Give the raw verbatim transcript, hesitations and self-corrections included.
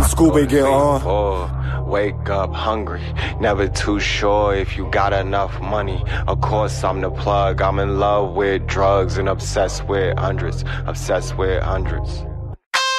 Scooby get on. Oh, wake up hungry, never too sure if you got enough money. Of course I'm the plug, I'm in love with drugs and obsessed with hundreds, obsessed with hundreds.